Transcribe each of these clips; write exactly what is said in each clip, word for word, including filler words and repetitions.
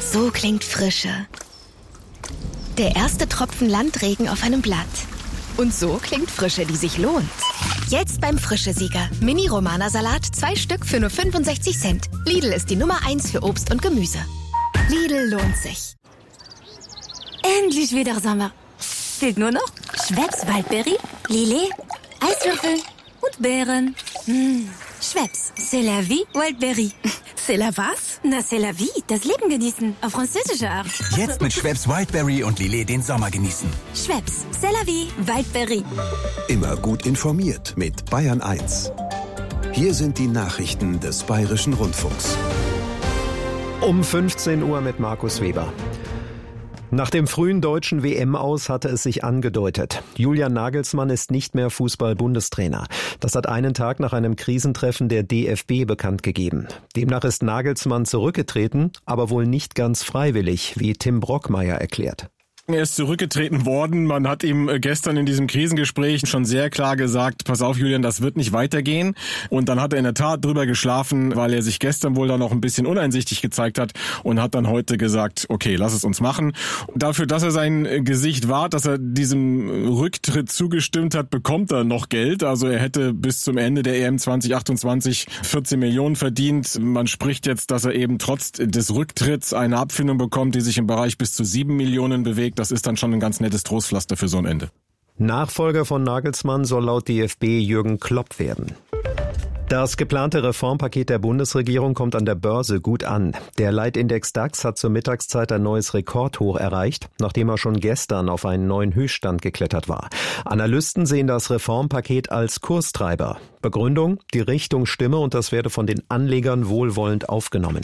So klingt Frische. Der erste Tropfen Landregen auf einem Blatt. Und so klingt Frische, die sich lohnt. Jetzt beim Frische-Sieger. Mini-Romana-Salat, zwei Stück für nur fünfundsechzig Cent. Lidl ist die Nummer eins für Obst und Gemüse. Lidl lohnt sich. Endlich wieder Sommer. Fehlt nur noch Schweppes Waldberry, Lillet, Eiswürfel und Beeren. Mmh. Schweppes, c'est la vie, Wildberry. C'est la was? Na, c'est la vie, das Leben genießen, auf französische Art. Jetzt mit Schweppes Wildberry und Lillet den Sommer genießen. Schweppes, c'est la vie, Wildberry. Immer gut informiert mit Bayern eins. Hier sind die Nachrichten des Bayerischen Rundfunks. Um fünfzehn Uhr mit Markus Weber. Nach dem frühen deutschen W M-Aus hatte es sich angedeutet. Julian Nagelsmann ist nicht mehr Fußball-Bundestrainer. Das hat einen Tag nach einem Krisentreffen der D F B bekannt gegeben. Demnach ist Nagelsmann zurückgetreten, aber wohl nicht ganz freiwillig, wie Tim Brockmeier erklärt. Er ist zurückgetreten worden. Man hat ihm gestern in diesem Krisengespräch schon sehr klar gesagt, pass auf Julian, das wird nicht weitergehen. Und dann hat er in der Tat drüber geschlafen, weil er sich gestern wohl da noch ein bisschen uneinsichtig gezeigt hat und hat dann heute gesagt, okay, lass es uns machen. Dafür, dass er sein Gesicht wahrt, dass er diesem Rücktritt zugestimmt hat, bekommt er noch Geld. Also er hätte bis zum Ende der E M zwanzig achtundzwanzig vierzehn Millionen verdient. Man spricht jetzt, dass er eben trotz des Rücktritts eine Abfindung bekommt, die sich im Bereich bis zu sieben Millionen bewegt. Das ist dann schon ein ganz nettes Trostpflaster für so ein Ende. Nachfolger von Nagelsmann soll laut D F B Jürgen Klopp werden. Das geplante Reformpaket der Bundesregierung kommt an der Börse gut an. Der Leitindex DAX hat zur Mittagszeit ein neues Rekordhoch erreicht, nachdem er schon gestern auf einen neuen Höchststand geklettert war. Analysten sehen das Reformpaket als Kurstreiber. Begründung: die Richtung stimme und das werde von den Anlegern wohlwollend aufgenommen.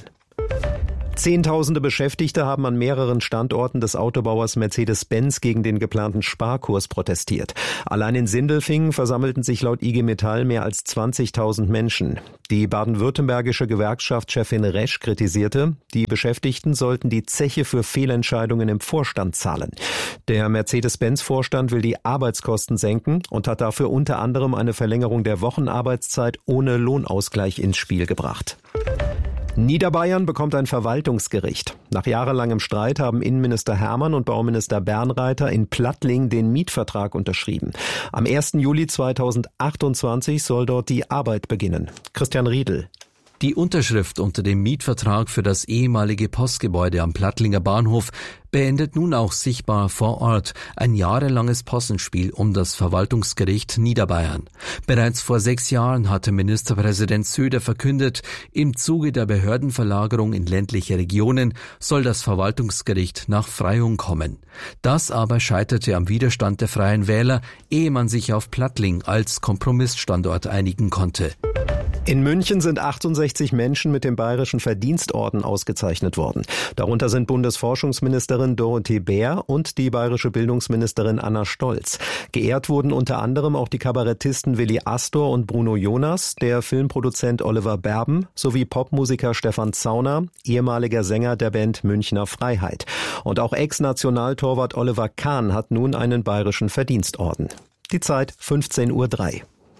Zehntausende Beschäftigte haben an mehreren Standorten des Autobauers Mercedes-Benz gegen den geplanten Sparkurs protestiert. Allein in Sindelfingen versammelten sich laut I G Metall mehr als zwanzigtausend Menschen. Die baden-württembergische Gewerkschaftschefin Resch kritisierte, die Beschäftigten sollten die Zeche für Fehlentscheidungen im Vorstand zahlen. Der Mercedes-Benz-Vorstand will die Arbeitskosten senken und hat dafür unter anderem eine Verlängerung der Wochenarbeitszeit ohne Lohnausgleich ins Spiel gebracht. Niederbayern bekommt ein Verwaltungsgericht. Nach jahrelangem Streit haben Innenminister Hermann und Bauminister Bernreiter in Plattling den Mietvertrag unterschrieben. Am ersten Juli zweitausendachtundzwanzig soll dort die Arbeit beginnen. Christian Riedel. Die Unterschrift unter dem Mietvertrag für das ehemalige Postgebäude am Plattlinger Bahnhof beendet nun auch sichtbar vor Ort ein jahrelanges Possenspiel um das Verwaltungsgericht Niederbayern. Bereits vor sechs Jahren hatte Ministerpräsident Söder verkündet, im Zuge der Behördenverlagerung in ländliche Regionen soll das Verwaltungsgericht nach Freyung kommen. Das aber scheiterte am Widerstand der Freien Wähler, ehe man sich auf Plattling als Kompromissstandort einigen konnte. In München sind achtundsechzig Menschen mit dem Bayerischen Verdienstorden ausgezeichnet worden. Darunter sind Bundesforschungsministerin Dorothee Bär und die bayerische Bildungsministerin Anna Stolz. Geehrt wurden unter anderem auch die Kabarettisten Willi Astor und Bruno Jonas, der Filmproduzent Oliver Berben sowie Popmusiker Stefan Zauner, ehemaliger Sänger der Band Münchner Freiheit. Und auch Ex-Nationaltorwart Oliver Kahn hat nun einen Bayerischen Verdienstorden. Die Zeit fünfzehn Uhr drei.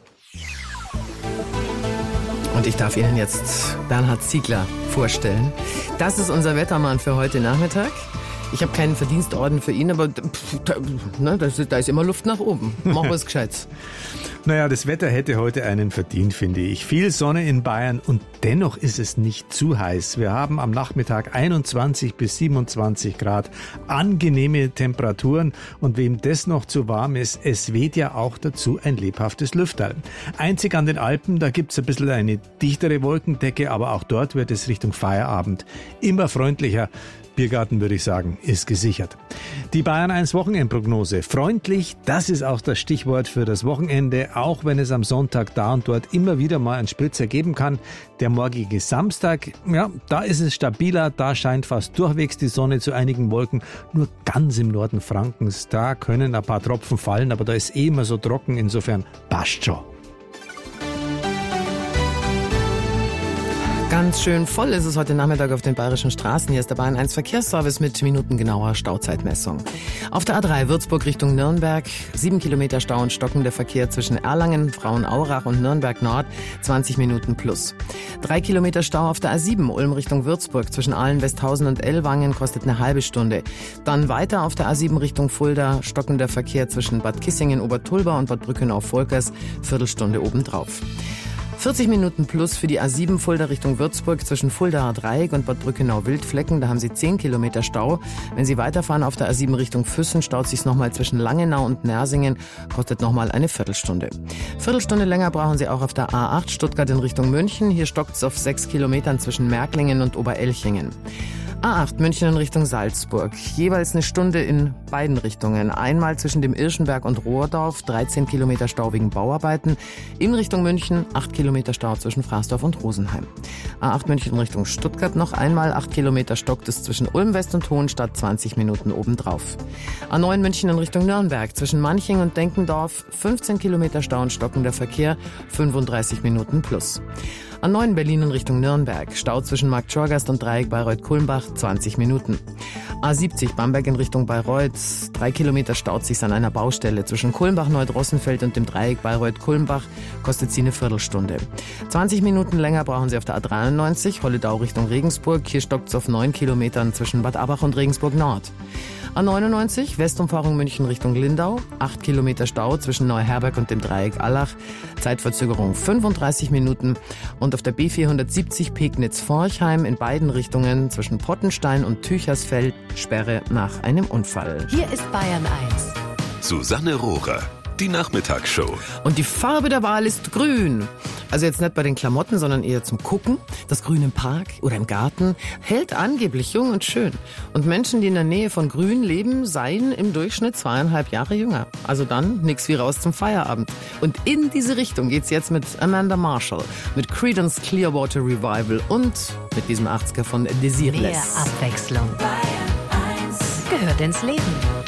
Und ich darf Ihnen jetzt Bernhard Ziegler vorstellen. Das ist unser Wettermann für heute Nachmittag. Ich habe keinen Verdienstorden für ihn, aber pff, da, ne, da, ist, da ist immer Luft nach oben. Machen wir es gescheit. Naja, das Wetter hätte heute einen verdient, finde ich. Viel Sonne in Bayern und dennoch ist es nicht zu heiß. Wir haben am Nachmittag einundzwanzig bis siebenundzwanzig Grad, angenehme Temperaturen und wem das noch zu warm ist, es weht ja auch dazu ein lebhaftes Lüfterl. Einzig an den Alpen, da gibt's ein bisschen eine dichtere Wolkendecke, aber auch dort wird es Richtung Feierabend immer freundlicher. Biergarten, würde ich sagen, ist gesichert. Die Bayern eins Wochenendprognose. Freundlich, das ist auch das Stichwort für das Wochenende, auch wenn es am Sonntag da und dort immer wieder mal einen Spritzer geben kann. Der morgige Samstag, ja, da ist es stabiler, da scheint fast durchwegs die Sonne zu einigen Wolken. Nur ganz im Norden Frankens, da können ein paar Tropfen fallen, aber da ist eh immer so trocken, insofern passt schon. Ganz schön voll ist es heute Nachmittag auf den bayerischen Straßen. Hier ist der Bayern eins Verkehrsservice mit minutengenauer Stauzeitmessung. Auf der A drei Würzburg Richtung Nürnberg, sieben Kilometer Stau und stockender Verkehr zwischen Erlangen, Frauenaurach und Nürnberg Nord, zwanzig Minuten plus. Drei Kilometer Stau auf der A sieben Ulm Richtung Würzburg zwischen Aalen, Westhausen und Ellwangen, kostet eine halbe Stunde. Dann weiter auf der A sieben Richtung Fulda, stockender Verkehr zwischen Bad Kissingen, Obertulba und Bad Brückenau-Volkers, Viertelstunde obendrauf. vierzig Minuten plus für die A sieben Fulda Richtung Würzburg zwischen Fuldaer Dreieck und Bad Brückenau-Wildflecken. Da haben Sie zehn Kilometer Stau. Wenn Sie weiterfahren auf der A sieben Richtung Füssen, staut sich's nochmal zwischen Langenau und Nersingen, kostet nochmal eine Viertelstunde. Viertelstunde länger brauchen Sie auch auf der A acht Stuttgart in Richtung München. Hier stockt's auf sechs Kilometern zwischen Märklingen und Oberelchingen. A acht München in Richtung Salzburg. Jeweils eine Stunde in beiden Richtungen. Einmal zwischen dem Irschenberg und Rohrdorf, dreizehn Kilometer Stau wegen Bauarbeiten. In Richtung München, acht Kilometer Stau zwischen Fraßdorf und Rosenheim. A acht München in Richtung Stuttgart noch einmal, acht Kilometer stockt es zwischen Ulm West und Hohenstadt, zwanzig Minuten obendrauf. A neun München in Richtung Nürnberg, zwischen Manching und Denkendorf, fünfzehn Kilometer Stau und stockender Verkehr, fünfunddreißig Minuten plus. A neun Berlin in Richtung Nürnberg, Stau zwischen Markt Schorgast und Dreieck Bayreuth-Kulmbach, zwanzig Minuten. A siebzig Bamberg in Richtung Bayreuth, drei Kilometer staut sich's an einer Baustelle. Zwischen Kulmbach-Neudrossenfeld und dem Dreieck Bayreuth-Kulmbach kostet sie eine Viertelstunde. zwanzig Minuten länger brauchen Sie auf der A dreiundneunzig, Holledau Richtung Regensburg. Hier stockt's auf neun Kilometern zwischen Bad Abach und Regensburg Nord. A neunundneunzig, Westumfahrung München Richtung Lindau, acht Kilometer Stau zwischen Neuherberg und dem Dreieck Allach, Zeitverzögerung fünfunddreißig Minuten. Und auf der B vierhundertsiebzig Pegnitz-Forchheim in beiden Richtungen zwischen Pottenstein und Tüchersfeld, Sperre nach einem Unfall. Hier ist Bayern eins. Susanne Rohrer, die Nachmittagsshow. Und die Farbe der Wahl ist grün. Also jetzt nicht bei den Klamotten, sondern eher zum Gucken. Das Grün im Park oder im Garten hält angeblich jung und schön. Und Menschen, die in der Nähe von Grün leben, seien im Durchschnitt zweieinhalb Jahre jünger. Also dann nix wie raus zum Feierabend. Und in diese Richtung geht's jetzt mit Amanda Marshall, mit Creedence Clearwater Revival und mit diesem achtziger von Desireless. Mehr Abwechslung. Bayern eins gehört ins Leben.